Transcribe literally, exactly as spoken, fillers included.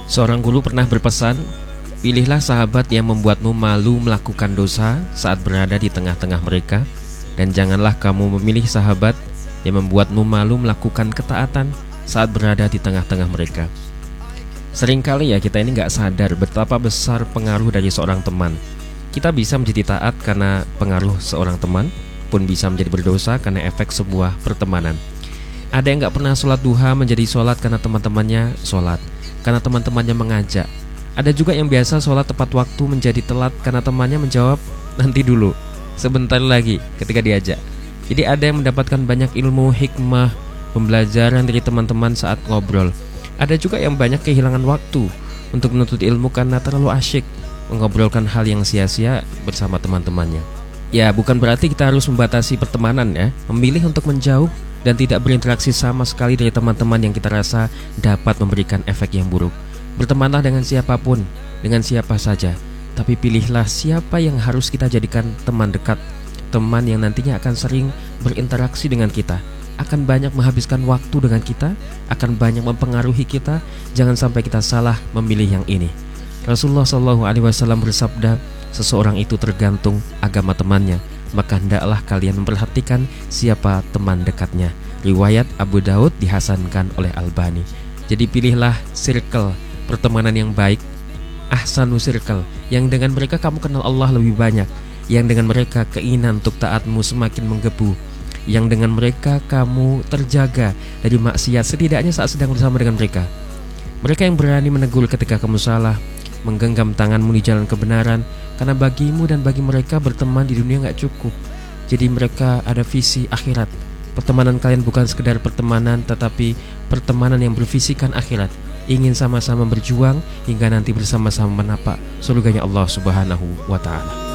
Seorang guru pernah berpesan, pilihlah sahabat yang membuatmu malu melakukan dosa saat berada di tengah-tengah mereka, dan janganlah kamu memilih sahabat yang membuatmu malu melakukan ketaatan saat berada di tengah-tengah mereka. Seringkali ya kita ini gak sadar betapa besar pengaruh dari seorang teman. Kita bisa menjadi taat karena pengaruh seorang teman, pun bisa menjadi berdosa karena efek sebuah pertemanan. Ada yang gak pernah sholat duha menjadi sholat karena teman-temannya sholat, karena teman-temannya mengajak. Ada juga yang biasa sholat tepat waktu menjadi telat karena temannya menjawab nanti dulu, sebentar lagi ketika diajak. Jadi ada yang mendapatkan banyak ilmu, hikmah, pembelajaran dari teman-teman saat ngobrol. Ada juga yang banyak kehilangan waktu untuk menuntut ilmu karena terlalu asyik mengobrolkan hal yang sia-sia bersama teman-temannya. Ya, bukan berarti kita harus membatasi pertemanan ya, memilih untuk menjauh dan tidak berinteraksi sama sekali dari teman-teman yang kita rasa dapat memberikan efek yang buruk. Bertemanlah dengan siapapun, dengan siapa saja, tapi pilihlah siapa yang harus kita jadikan teman dekat. Teman yang nantinya akan sering berinteraksi dengan kita, akan banyak menghabiskan waktu dengan kita, akan banyak mempengaruhi kita. Jangan sampai kita salah memilih yang ini. Rasulullah shallallahu alaihi wasallam bersabda, seseorang itu tergantung agama temannya, maka hendaklah kalian memperhatikan siapa teman dekatnya. Riwayat Abu Daud dihasankan oleh Albani. Jadi pilihlah circle pertemanan yang baik, ahsanu circle, yang dengan mereka kamu kenal Allah lebih banyak, yang dengan mereka keinginan untuk taatmu semakin menggebu, yang dengan mereka kamu terjaga dari maksiat setidaknya saat sedang bersama dengan mereka. Mereka yang berani menegur ketika kamu salah, menggenggam tanganmu di jalan kebenaran, karena bagimu dan bagi mereka berteman di dunia gak cukup. Jadi mereka ada visi akhirat. Pertemanan kalian bukan sekedar pertemanan, tetapi pertemanan yang bervisikan akhirat. Ingin sama-sama berjuang hingga nanti bersama-sama menapak surganya Allah Subhanahu wa ta'ala.